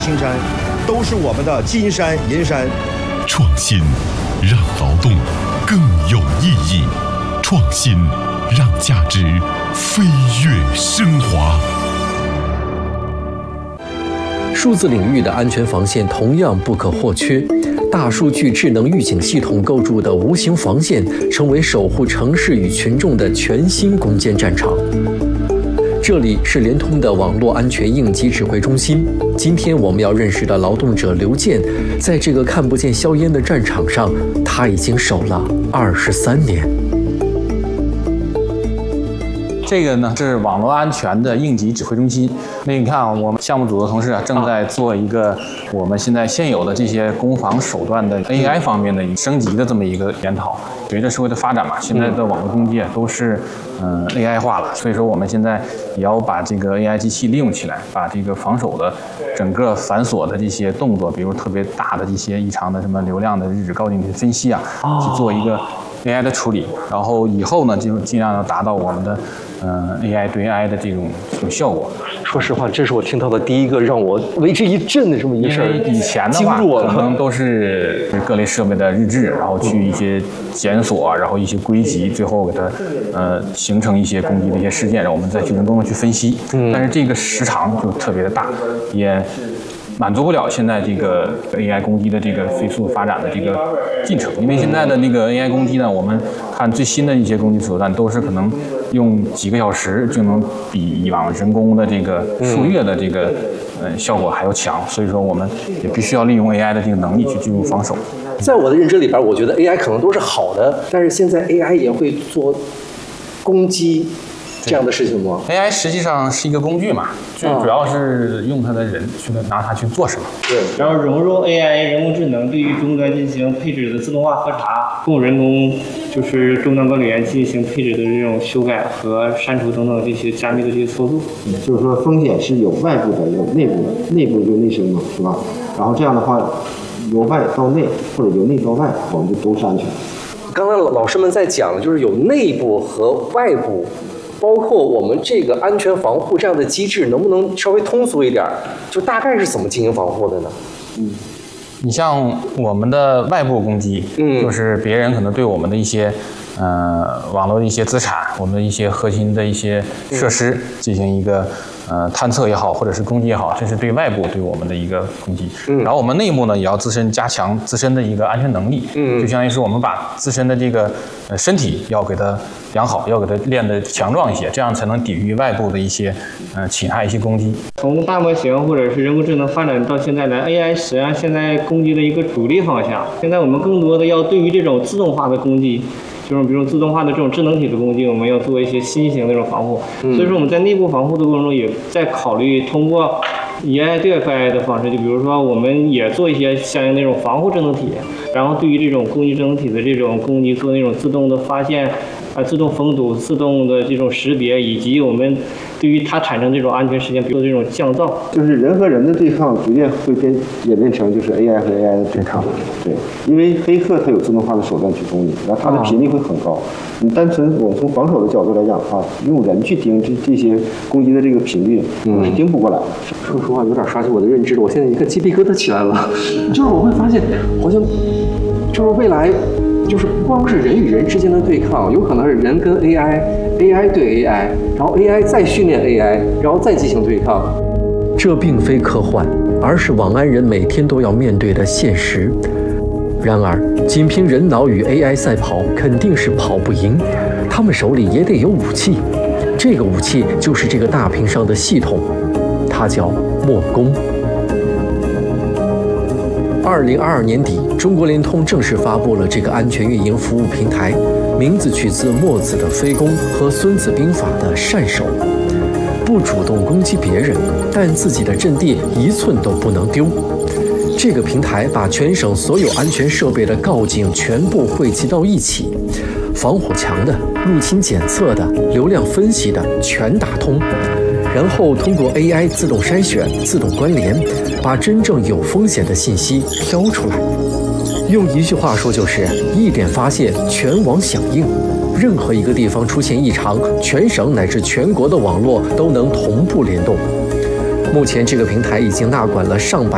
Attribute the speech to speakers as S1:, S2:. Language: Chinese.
S1: 青山都是我们的金山银山。
S2: 创新让劳动更有意义，创新让价值飞跃升华。
S3: 数字领域的安全防线同样不可或缺。大数据智能预警系统构筑的无形防线，成为守护城市与群众的全新攻坚战场。这里是联通的网络安全应急指挥中心。今天我们要认识的劳动者刘健，在这个看不见硝烟的战场上，他已经守了23年。
S4: 这个呢是网络安全的应急指挥中心。那你看啊，我们项目组的同事正在做一个我们现在现有的这些攻防手段的 AI 方面的升级的这么一个研讨。随着社会的发展嘛，现在的网络攻击都是AI 化了，所以说我们现在也要把这个 AI 机器利用起来，把这个防守的整个繁琐的这些动作，比如特别大的这些异常的什么流量的日志高景的分析啊，去做一个 AI 的处理，然后以后呢就尽量要达到我们的AI 对 AI 的这种效果。
S3: 说实话，这是我听到的第一个让我为之一振的这么一个事儿。
S4: 以前的话，可能都是各类设备的日志，然后去一些检索，然后一些归集，最后给它形成一些攻击的一些事件，让我们再去人工的去分析。但是这个时长就特别的大，也满足不了现在这个 AI 攻击的这个飞速发展的这个进程。因为现在的那个 AI 攻击呢，我们看最新的一些攻击手段都是可能用几个小时就能比以往人工的这个数月的这个效果还要强，所以说我们也必须要利用 AI 的这个能力去进入防守。
S3: 在我的认知里边，我觉得 AI 可能都是好的，但是现在 AI 也会做攻击这样的事情吗
S4: ？AI 实际上是一个工具嘛，最主要是用它的人去拿它去做什么。
S3: 对，
S5: 然后融入 AI 人工智能，对于终端进行配置的自动化核查，供人工就是终端管理员进行配置的这种修改和删除等等这些加密的这些操作。
S6: 就是说风险是有外部的，有内部的，内部就内生嘛，是吧？然后这样的话，由外到内或者由内到外，我们就都是安全。
S3: 刚才老师们在讲，就是有内部和外部。包括我们这个安全防护这样的机制，能不能稍微通俗一点？就大概是怎么进行防护的呢？
S4: 你像我们的外部攻击，就是别人可能对我们的一些网络的一些资产，我们的一些核心的一些设施进行一个探测也好，或者是攻击也好，这是对外部对我们的一个攻击。然后我们内部呢，也要自身加强自身的一个安全能力。就相当于是我们把自身的这个身体要给它养好，要给它练得强壮一些，这样才能抵御外部的一些侵害、一些攻击。
S5: 从大模型或者是人工智能发展到现在来 ，AI 实际上现在攻击的一个主力方向。现在我们更多的要对于这种自动化的攻击。就是比如自动化的这种智能体的攻击，我们要做一些新型的这种防护。所以说我们在内部防护的过程中，也在考虑通过以 AI 对 AI 的方式，就比如说我们也做一些相应的那种防护智能体，然后对于这种攻击智能体的这种攻击做那种自动的发现。自动封堵、自动的这种识别，以及我们对于它产生这种安全事件，比如这种降噪，
S6: 就是人和人的对抗逐渐会演变成就是 AI 和 AI 的对抗。对，因为黑客它有自动化的手段去攻你，然后它的频率会很高。你单纯我们从防守的角度来讲的话，用人去盯这些攻击的这个频率，我是盯不过来的。
S3: 说实话，有点刷新我的认知了。我现在一看鸡皮疙瘩起来了，就是我会发现，好像就是未来。就是不光是人与人之间的对抗，有可能是人跟 AI 对 AI， 然后 AI 再训练 AI， 然后再进行对抗。这并非科幻，而是网安人每天都要面对的现实。然而，仅凭人脑与 AI 赛跑，肯定是跑不赢。他们手里也得有武器，这个武器就是这个大屏上的系统，它叫墨攻。2022年底，中国联通正式发布了这个安全运营服务平台，名字取自墨子的飞攻和孙子兵法的善守。不主动攻击别人，但自己的阵地一寸都不能丢。这个平台把全省所有安全设备的告警全部汇集到一起，防火墙的、入侵检测的、流量分析的全打通。然后通过 AI 自动筛选、自动关联，把真正有风险的信息挑出来。用一句话说，就是一点发现，全网响应。任何一个地方出现异常，全省乃至全国的网络都能同步联动。目前这个平台已经纳管了上百